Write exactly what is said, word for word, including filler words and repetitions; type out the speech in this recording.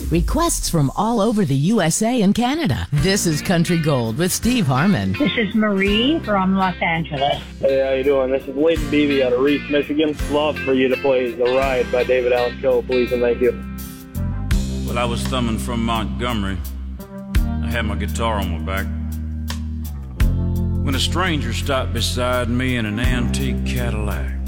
Requests from all over the U S A and Canada. This is Country Gold with Steve Harmon. This is Marie from Los Angeles. Hey, how you doing? This is Layton Beebe out of Reese, Michigan. Love for you to play The Ride by David Allan Coe, please, and thank you. Well, I was thumbing from Montgomery. I had my guitar on my back when a stranger stopped beside me in an antique Cadillac.